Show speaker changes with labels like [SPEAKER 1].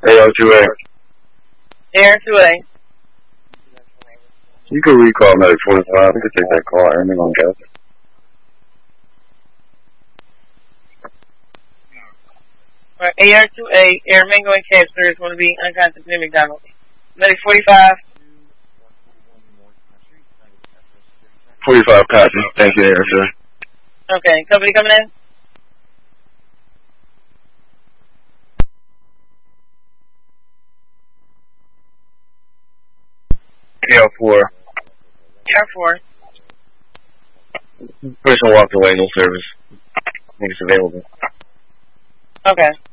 [SPEAKER 1] AR2A.
[SPEAKER 2] AR2A.
[SPEAKER 1] You can recall Medic 45. We could take that call. Airman on gas.
[SPEAKER 2] Alright, AR2A, Airman going capture is going to be unconscious near McDonald. Medic 45.
[SPEAKER 1] 45 copy. Thank you, AR2A.
[SPEAKER 2] Okay, company coming in?
[SPEAKER 1] AR4.
[SPEAKER 2] AR4.
[SPEAKER 1] Person walked away, no service. I think it's available.
[SPEAKER 2] Okay.